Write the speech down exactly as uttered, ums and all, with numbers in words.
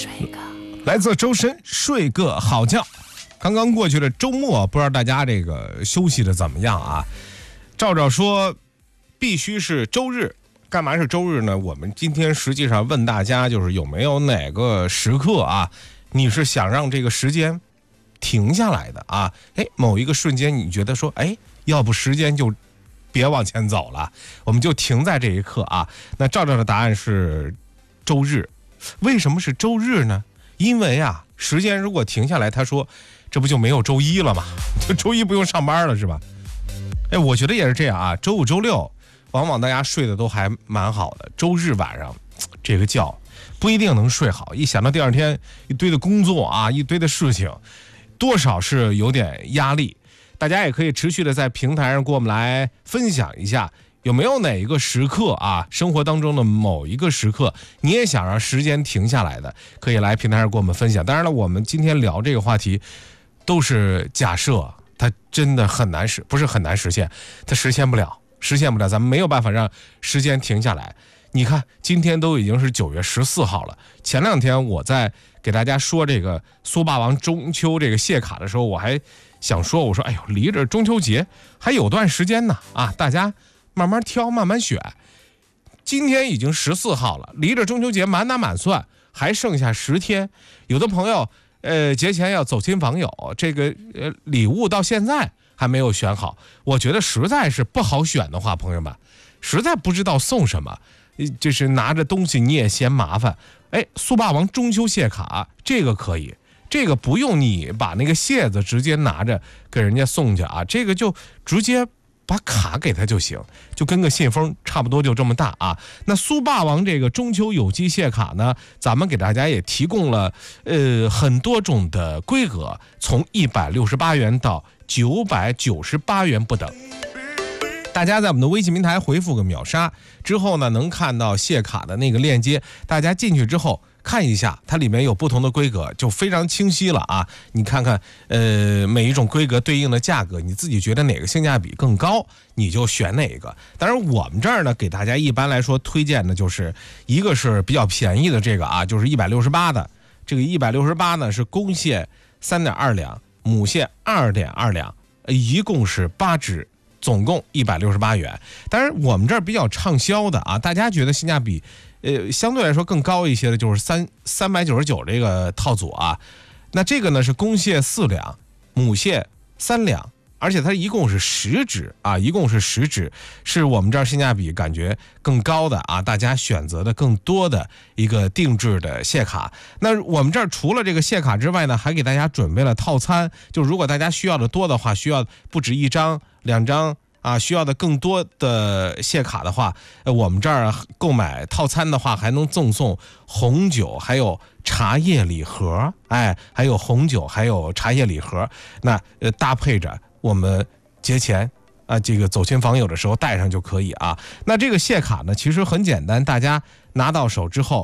来自周深，睡个好觉。刚刚过去的周末，不知道大家这个休息的怎么样啊？照照说必须是周日，干嘛是周日呢？我们今天实际上问大家，就是有没有哪个时刻啊，你是想让这个时间停下来的啊？哎，某一个瞬间你觉得说，哎，要不时间就别往前走了，我们就停在这一刻啊。那照照的答案是周日。为什么是周日呢？因为啊，时间如果停下来，他说这不就没有周一了吗？就周一不用上班了是吧？哎，我觉得也是这样啊。周五周六往往大家睡得都还蛮好的，周日晚上这个觉不一定能睡好，一想到第二天一堆的工作啊，一堆的事情，多少是有点压力。大家也可以持续的在平台上给我们来分享一下，有没有哪一个时刻啊，生活当中的某一个时刻你也想让时间停下来的，可以来平台上给我们分享。当然了，我们今天聊这个话题都是假设，它真的很难实，不是很难实现，它实现不了实现不了咱们没有办法让时间停下来。你看今天都已经是九月十四号了，前两天我在给大家说这个苏霸王中秋这个谢卡的时候，我还想说，我说哎呦，离着中秋节还有段时间呢啊，大家慢慢挑慢慢选。今天已经十四号了，离着中秋节满打满算还剩下十天。有的朋友呃节前要走亲访友，这个呃礼物到现在还没有选好，我觉得实在是不好选的话，朋友们实在不知道送什么，就是拿着东西你也嫌麻烦。哎，苏霸王中秋谢卡这个可以，这个不用你把那个谢子直接拿着给人家送去啊，这个就直接把卡给他就行，就跟个信封差不多，就这么大啊。那苏霸王这个中秋有机谢卡呢，咱们给大家也提供了呃很多种的规格，从一百六十八元到九百九十八元不等。大家在我们的微信平台回复个秒杀之后呢，能看到谢卡的那个链接，大家进去之后看一下，它里面有不同的规格，就非常清晰了啊。你看看呃每一种规格对应的价格，你自己觉得哪个性价比更高，你就选哪个。当然我们这儿呢给大家一般来说推荐的就是一个是比较便宜的这个啊，就是一百六十八的，这个一百六十八呢是公蟹三点二两，母蟹二点二两，一共是八只，总共一百六十八元。当然我们这儿比较畅销的啊，大家觉得性价比呃相对来说更高一些的就是三三百九十九这个套组啊。那这个呢是公蟹四两，母蟹三两，而且它一共是十只啊，一共是十只，是我们这儿性价比感觉更高的啊，大家选择的更多的一个定制的谢卡。那我们这儿除了这个谢卡之外呢，还给大家准备了套餐，就如果大家需要的多的话，需要不止一张两张啊，需要的更多的谢卡的话，呃，我们这儿购买套餐的话，还能赠送红酒，还有茶叶礼盒，哎，还有红酒，还有茶叶礼盒。那呃，搭配着我们节前啊，这个走亲访友的时候带上就可以啊。那这个谢卡呢，其实很简单，大家拿到手之后。